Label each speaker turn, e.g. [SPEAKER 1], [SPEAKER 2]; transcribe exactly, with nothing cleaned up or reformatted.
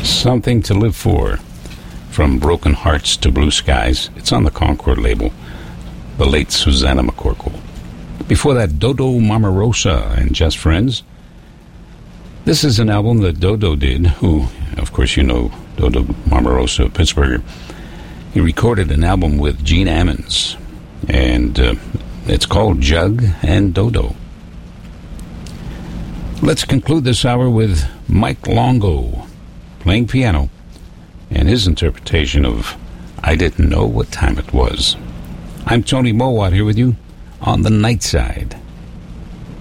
[SPEAKER 1] Something to Live For. From Broken Hearts to Blue Skies. It's on the Concord label. The late Susanna McCorkle. Before that, Dodo Mamarosa and Just Friends. This is an album that Dodo did, who, of course, you know Dodo Mamarosa, Pittsburgher. He recorded an album with Gene Ammons, and uh, it's called Jug and Dodo. Let's conclude this hour with Mike Longo playing piano and his interpretation of I Didn't Know What Time It Was. I'm Tony Mowat here with you on The Night Side.